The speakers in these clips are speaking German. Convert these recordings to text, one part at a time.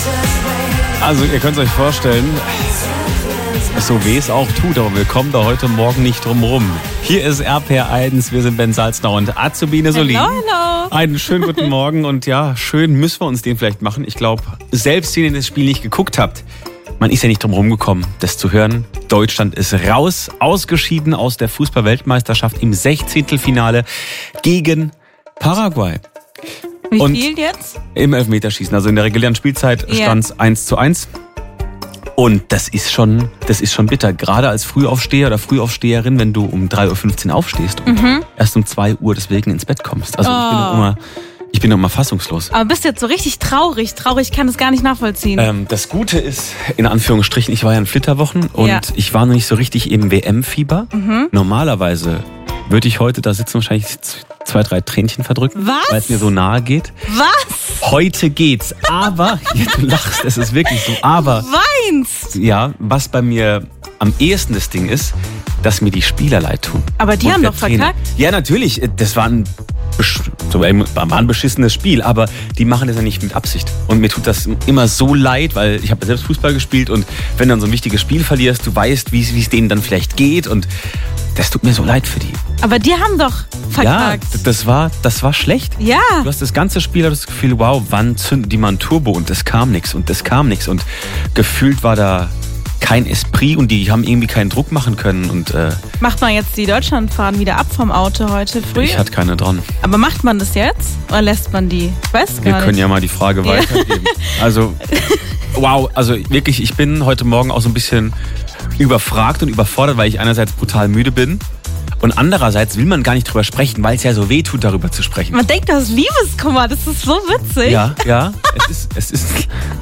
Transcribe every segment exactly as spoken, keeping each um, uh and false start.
Also ihr könnt es euch vorstellen, so weh es auch tut, aber wir kommen da heute Morgen nicht drum rum. Hier ist R P R eins, wir sind Ben Salzner und Azubine Solin. Hallo, hallo. Einen schönen guten Morgen und ja, schön müssen wir uns den vielleicht machen. Ich glaube, selbst wenn ihr das Spiel nicht geguckt habt, man ist ja nicht drum rumgekommen, das zu hören. Deutschland ist raus, ausgeschieden aus der Fußball-Weltmeisterschaft im Sechzehntelfinale gegen Paraguay. Wie und viel jetzt? Im Elfmeterschießen. Also in der regulären Spielzeit Ja. stand es eins zu eins. Und das ist schon, das ist schon bitter. Gerade als Frühaufsteher oder Frühaufsteherin, wenn du um drei Uhr fünfzehn aufstehst und Mhm. erst um zwei Uhr deswegen ins Bett kommst. Also ich bin Oh. noch immer, ich bin noch immer fassungslos. Aber bist jetzt so richtig traurig. Traurig, ich kann das gar nicht nachvollziehen. Ähm, das Gute ist, in Anführungsstrichen, ich war ja in Flitterwochen und Ja. ich war noch nicht so richtig im W M-Fieber. Mhm. Normalerweise würde ich heute da sitzen, wahrscheinlich zwei, drei Tränchen verdrücken, Was? weil es mir so nahe geht. Was? Heute geht's, aber, ja, du lachst, es ist wirklich so, aber, Weinst? ja, was bei mir am ehesten das Ding ist, dass mir die Spieler leid tun. Aber die Und haben der doch Trainer. verkackt. Ja, natürlich, das war ein, besch- so, war ein beschissenes Spiel, aber die machen das ja nicht mit Absicht. Und mir tut das immer so leid, weil ich habe ja selbst Fußball gespielt und wenn du dann so ein wichtiges Spiel verlierst, du weißt, wie es denen dann vielleicht geht und das tut mir so leid für die. Aber die haben doch verkackt. Ja, das war, das war schlecht. Ja. Du hast das ganze Spiel das Gefühl, wow, wann zünden die mal ein Turbo und es kam nichts und es kam nichts und gefühlt war da kein Esprit und die haben irgendwie keinen Druck machen können und äh, Macht man jetzt die Deutschlandfahnen wieder ab vom Auto heute früh? ich hatte keine dran. Aber macht man das jetzt? Oder lässt man die? Ich weiß gar Wir nicht. können ja mal die Frage Ja. weitergeben. Also, wow, also wirklich, ich bin heute Morgen auch so ein bisschen überfragt und überfordert, weil ich einerseits brutal müde bin und andererseits will man gar nicht drüber sprechen, weil es ja so weh tut, darüber zu sprechen. Man denkt, das ist Liebeskummer. Das ist so witzig. Ja, ja, es ist, es ist,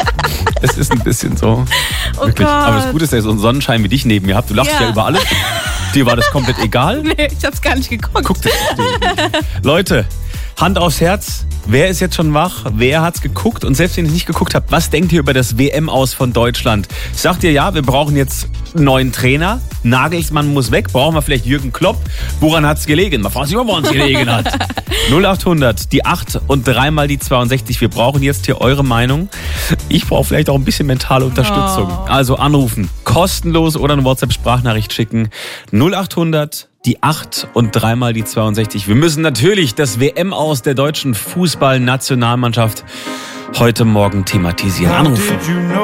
es ist ein bisschen so. Oh Wirklich. Gott. Aber das Gute ist, dass ihr so einen Sonnenschein wie dich neben mir habt. Du lachst ja, Ja. über alles. Dir war das komplett egal. Nee, ich hab's gar nicht geguckt. Guckt es. Leute, Hand aufs Herz. Wer ist jetzt schon wach? Wer hat's geguckt? Und selbst wenn ihr nicht geguckt habt, was denkt ihr über das W M-Aus von Deutschland? Sagt ihr, ja, wir brauchen jetzt einen neuen Trainer. Nagelsmann muss weg. Brauchen wir vielleicht Jürgen Klopp? Woran hat's gelegen? Man fragt sich immer, woran es gelegen hat. null acht hundert, die acht und dreimal die zweiundsechzig. Wir brauchen jetzt hier eure Meinung. Ich brauche vielleicht auch ein bisschen mentale Unterstützung. Oh. Also anrufen, kostenlos oder eine WhatsApp-Sprachnachricht schicken. null acht hundert, die acht und dreimal die zweiundsechzig. Wir müssen natürlich das W M-Aus der deutschen Fußballnationalmannschaft heute Morgen thematisieren. Anrufen.